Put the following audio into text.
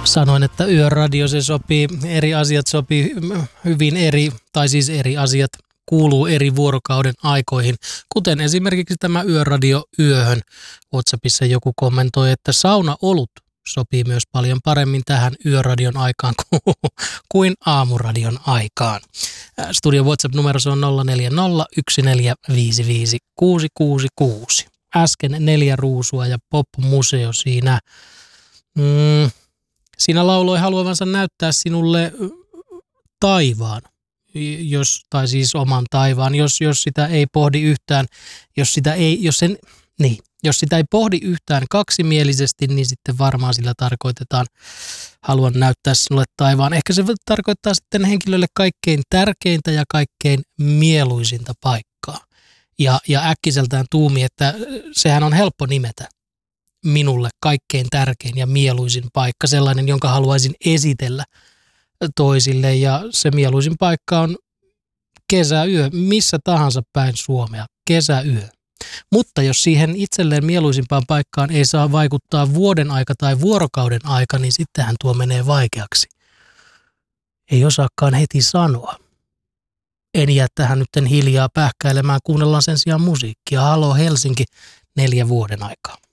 Sanoin, että yöradio se sopii, eri asiat sopii hyvin eri, tai siis eri asiat kuuluu eri vuorokauden aikoihin, kuten esimerkiksi tämä yöradio yöhön. WhatsAppissa joku kommentoi, että saunaolut sopii myös paljon paremmin tähän yöradion aikaan kuin aamuradion aikaan. Studion WhatsApp-numero on 0401455666. Äsken 4 ruusua ja pop-museo siinä. Siinä lauloi haluavansa näyttää sinulle taivaan, tai siis oman taivaan, jos sitä ei pohdi yhtään, jos sitä ei pohdi yhtään kaksimielisesti, niin sitten varmaan sillä tarkoitetaan haluan näyttää sinulle taivaan. Ehkä se tarkoittaa sitten henkilölle kaikkein tärkeintä ja kaikkein mieluisinta paikkaa. Ja äkkiseltään tuumi, että sehän on helppo nimetä minulle kaikkein tärkein ja mieluisin paikka, sellainen, jonka haluaisin esitellä toisille. Ja se mieluisin paikka on kesäyö, missä tahansa päin Suomea, kesäyö. Mutta jos siihen itselleen mieluisimpaan paikkaan ei saa vaikuttaa vuoden aika tai vuorokauden aika, niin sittenhän tuo menee vaikeaksi. Ei osaakaan heti sanoa. En jää tähän nyt hiljaa pähkäilemään, kuunnellaan sen sijaan musiikkia. Halo Helsinki, 4 vuoden aikaa.